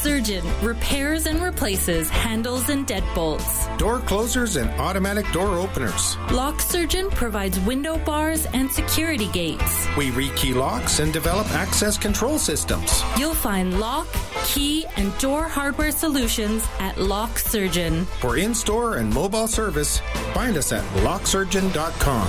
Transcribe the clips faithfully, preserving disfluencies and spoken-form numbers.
Surgeon repairs and replaces handles and deadbolts. Door closers and automatic door openers. Lock Surgeon provides window bars and security gates. We rekey locks and develop access control systems. You'll find lock, key, and door hardware solutions at Lock Surgeon. For in-store and mobile service, find us at lock surgeon dot com.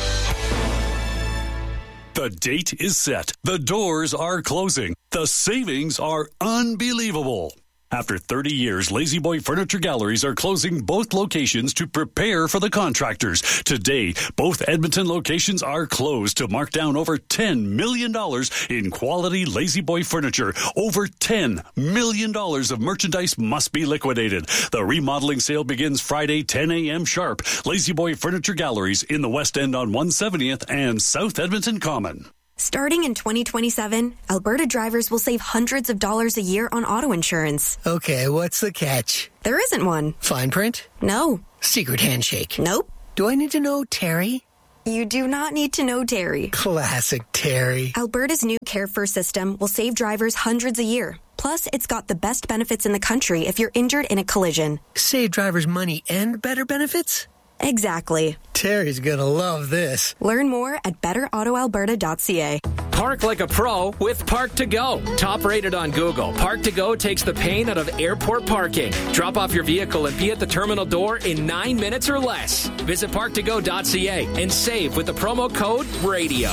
The date is set. The doors are closing. The savings are unbelievable. After thirty years, Lazy Boy Furniture Galleries are closing both locations to prepare for the contractors. Today, both Edmonton locations are closed to mark down over ten million dollars in quality Lazy Boy furniture. Over ten million dollars of merchandise must be liquidated. The remodeling sale begins Friday, ten a.m. sharp. Lazy Boy Furniture Galleries in the West End on one seventieth and South Edmonton Common. Starting in twenty twenty-seven, Alberta drivers will save hundreds of dollars a year on auto insurance. Okay, what's the catch? There isn't one. Fine print? No. Secret handshake? Nope. Do I need to know Terry? You do not need to know Terry. Classic Terry. Alberta's new Care First system will save drivers hundreds a year. Plus, it's got the best benefits in the country if you're injured in a collision. Save drivers money and better benefits? Exactly. Terry's gonna love this. Learn more at better auto alberta dot c a. Park like a pro with Park to Go. Top rated on Google, Park to Go takes the pain out of airport parking. Drop off your vehicle and be at the terminal door in nine minutes or less. Visit park to go dot c a and save with the promo code RADIO.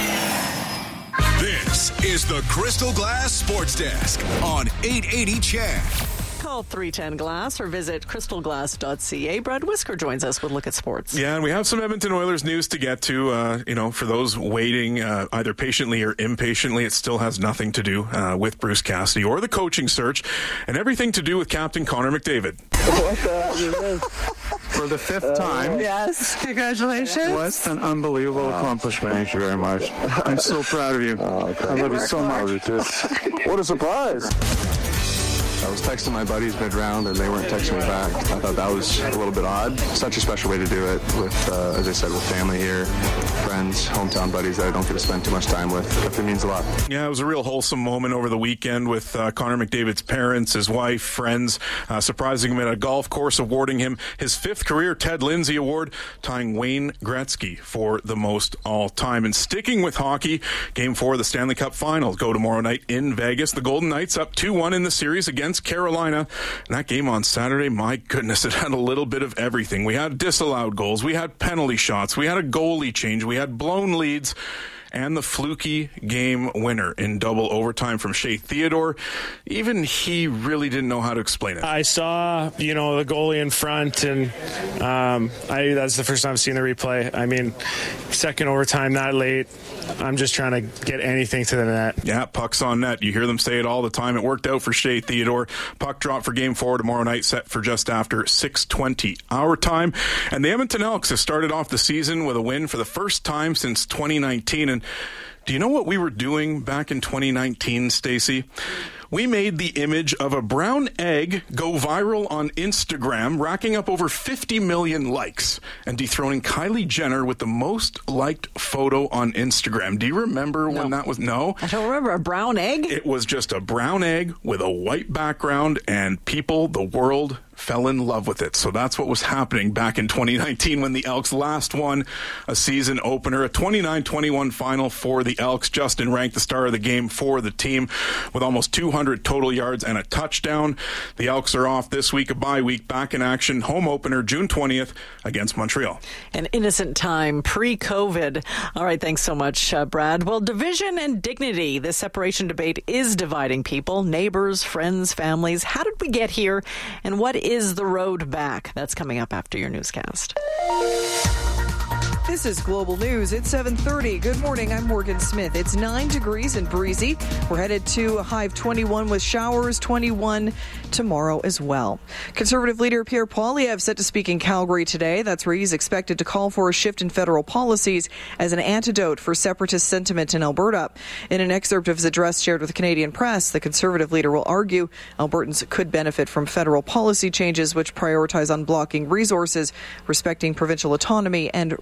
This is the Crystal Glass Sports Desk on eight eighty C H E D. Call three ten glass or visit crystal glass dot c a. Brad Whisker joins us with a look at sports. Yeah, and we have some Edmonton Oilers news to get to. Uh, you know, for those waiting uh, either patiently or impatiently, it still has nothing to do uh, with Bruce Cassidy or the coaching search, and everything to do with Captain Connor McDavid. What the hell is this? For the fifth uh, time. Yes, congratulations. What an unbelievable oh. accomplishment. Thank you very much. I'm so proud of you. Oh, okay. I love you so much. What a surprise. I was texting my buddies mid-round, and they weren't texting me back. I thought that was a little bit odd. Such a special way to do it with, uh, as I said, with family here, friends, hometown buddies that I don't get to spend too much time with. But it means a lot. Yeah, it was a real wholesome moment over the weekend with uh, Connor McDavid's parents, his wife, friends, uh, surprising him at a golf course, awarding him his fifth career Ted Lindsay Award, tying Wayne Gretzky for the most all-time. And sticking with hockey, Game four of the Stanley Cup Finals go tomorrow night in Vegas. The Golden Knights up two one in the series against Carolina. And that game on Saturday, my goodness, it had a little bit of everything. We had disallowed goals, we had penalty shots, we had a goalie change, we had blown leads, and the fluky game winner in double overtime from Shea Theodore. Even he really didn't know how to explain it. I saw, you know, the goalie in front, and um, I that's the first time I've seen the replay. I mean, second overtime that late, I'm just trying to get anything to the net. Yeah, puck's on net. You hear them say it all the time. It worked out for Shea Theodore. Puck drop for Game four tomorrow night, set for just after six twenty our time. And the Edmonton Elks have started off the season with a win for the first time since twenty nineteen. And do you know what we were doing back in twenty nineteen, Stacey? We made the image of a brown egg go viral on Instagram, racking up over fifty million likes and dethroning Kylie Jenner with the most liked photo on Instagram. Do you remember no. when that was? No? I don't remember. A brown egg? It was just a brown egg with a white background, and people, the world, fell in love with it. So that's what was happening back in twenty nineteen when the Elks last won a season opener, a twenty-nine twenty-one final for the Elks. Justin ranked the star of the game for the team with almost two hundred total yards and a touchdown. The Elks are off this week, a bye week, back in action. Home opener June twentieth against Montreal. An innocent time pre-COVID. All right, thanks so much, uh, Brad. Well, division and dignity. This separation debate is dividing people, neighbors, friends, families. How did we get here, and what is the road back? That's coming up after your newscast. This is Global News at seven thirty. Good morning, I'm Morgan Smith. It's nine degrees and breezy. We're headed to a high of twenty-one with showers, twenty-one tomorrow as well. Conservative leader Pierre Poilievre set to speak in Calgary today. That's where he's expected to call for a shift in federal policies as an antidote for separatist sentiment in Alberta. In an excerpt of his address shared with the Canadian press, the Conservative leader will argue Albertans could benefit from federal policy changes which prioritize unblocking resources, respecting provincial autonomy, and relieving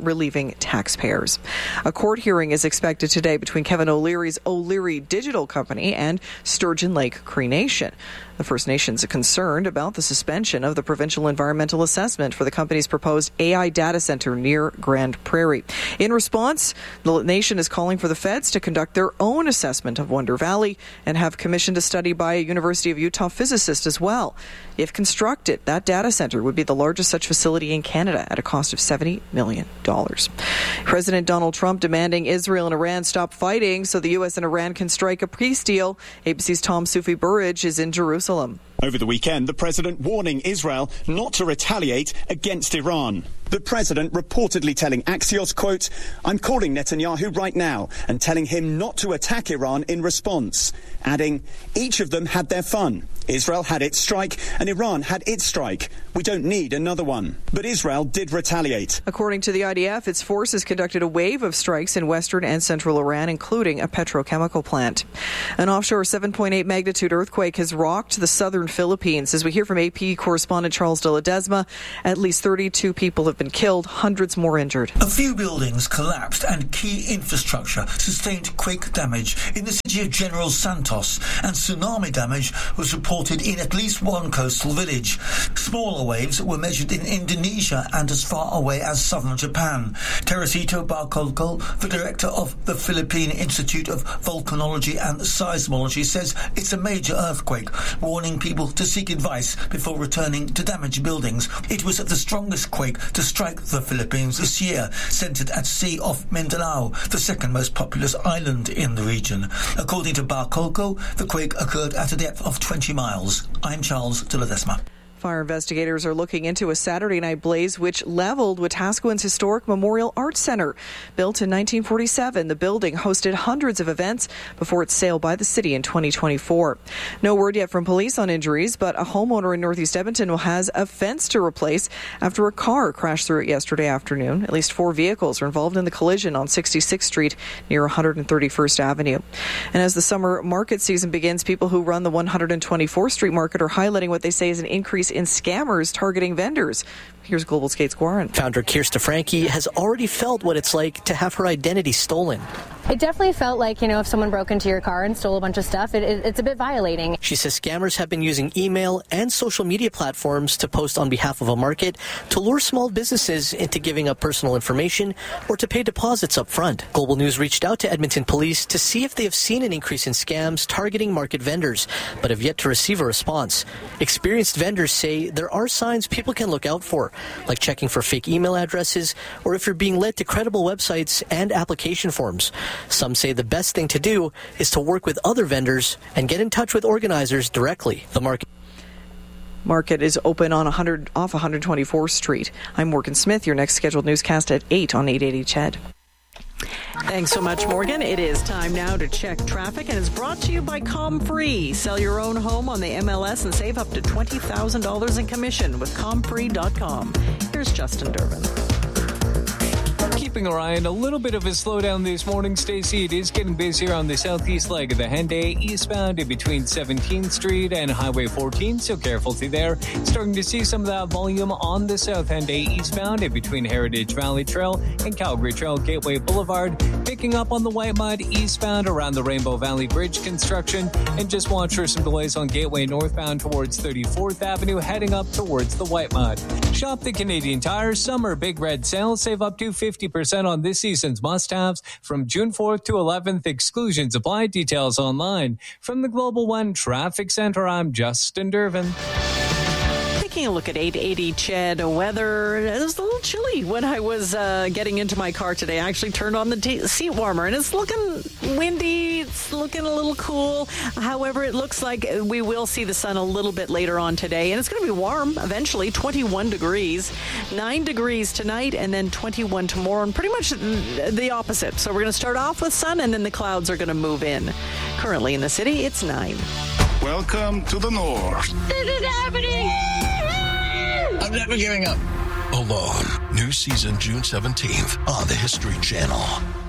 saving taxpayers. A court hearing is expected today between Kevin O'Leary's O'Leary Digital Company and Sturgeon Lake Cree Nation. The First Nations are concerned about the suspension of the provincial environmental assessment for the company's proposed A I data center near Grand Prairie. In response, the nation is calling for the feds to conduct their own assessment of Wonder Valley and have commissioned a study by a University of Utah physicist as well. If constructed, that data center would be the largest such facility in Canada at a cost of seventy million dollars. President Donald Trump demanding Israel and Iran stop fighting so the U S and Iran can strike a peace deal. A B C's Tom Sufi Burridge is in Jerusalem. Over the weekend, the president warning Israel not to retaliate against Iran. The president reportedly telling Axios, quote, "I'm calling Netanyahu right now and telling him not to attack Iran in response," adding, "Each of them had their fun. Israel had its strike and Iran had its strike. We don't need another one." But Israel did retaliate. According to the I D F, its forces conducted a wave of strikes in western and central Iran, including a petrochemical plant. An offshore seven point eight magnitude earthquake has rocked the southern Philippines. As we hear from A P correspondent Charles de Ledesma, at least thirty-two people have been killed, hundreds more injured. A few buildings collapsed and key infrastructure sustained quake damage in the city of General Santos, and tsunami damage was reported in at least one coastal village. Smaller waves were measured in Indonesia and as far away as southern Japan. Teresito Barcolco, the director of the Philippine Institute of Volcanology and Seismology, says it's a major earthquake, warning people to seek advice before returning to damaged buildings. It was the strongest quake to strike the Philippines this year, centered at sea off Mindanao, the second most populous island in the region. According to Barcolco, the quake occurred at a depth of twenty miles. I'm Charles de Ledesma. Fire investigators are looking into a Saturday night blaze which leveled Wetaskiwin's historic Memorial Arts Center. Built in nineteen forty-seven, the building hosted hundreds of events before its sale by the city in twenty twenty-four. No word yet from police on injuries, but a homeowner in Northeast Edmonton has a fence to replace after a car crashed through it yesterday afternoon. At least four vehicles are involved in the collision on sixty-sixth Street near one hundred thirty-first Avenue. And as the summer market season begins, people who run the one hundred twenty-fourth Street Market are highlighting what they say is an increase in scammers targeting vendors. Here's Global Skate's Guaran. Founder Kirsta Franke has already felt what it's like to have her identity stolen. It definitely felt like, you know, if someone broke into your car and stole a bunch of stuff, it, it, it's a bit violating. She says scammers have been using email and social media platforms to post on behalf of a market to lure small businesses into giving up personal information or to pay deposits up front. Global News reached out to Edmonton Police to see if they have seen an increase in scams targeting market vendors, but have yet to receive a response. Experienced vendors say there are signs people can look out for, like checking for fake email addresses or if you're being led to credible websites and application forms. Some say the best thing to do is to work with other vendors and get in touch with organizers directly. The market Market is open on one hundred off one hundred twenty-fourth Street. I'm Morgan Smith. Your next scheduled newscast at eight on eight eighty C H E D. Thanks so much, Morgan. It is time now to check traffic, and it's brought to you by ComFree. Sell your own home on the M L S and save up to twenty thousand dollars in commission with com free dot com. Here's Justin Durbin. Keeping our eye on a little bit of a slowdown this morning, Stacey. It is getting busier on the southeast leg of the Henday eastbound in between seventeenth Street and Highway fourteen, so carefulty there. Starting to see some of that volume on the south Henday eastbound in between Heritage Valley Trail and Calgary Trail Gateway Boulevard. Picking up on the White Mud eastbound around the Rainbow Valley Bridge construction, and just watch for some delays on Gateway northbound towards thirty-fourth Avenue, heading up towards the White Mud. Shop the Canadian Tire Summer Big Red Sale. Save up to fifty percent on this season's must-haves from June fourth to eleventh. Exclusions apply. Details online. From the Global One Traffic Center, I'm Justin Durbin. Taking a look at eight eighty C H E D weather. It was a little chilly when I was uh, getting into my car today. I actually turned on the t- seat warmer, and it's looking windy. It's looking a little cool. However, it looks like we will see the sun a little bit later on today, and it's going to be warm eventually, twenty-one degrees, nine degrees tonight, and then twenty-one tomorrow, and pretty much the opposite. So we're going to start off with sun, and then the clouds are going to move in. Currently in the city, it's nine. Welcome to the North. This is happening. I'm never giving up. Alone. New season June seventeenth on the History Channel.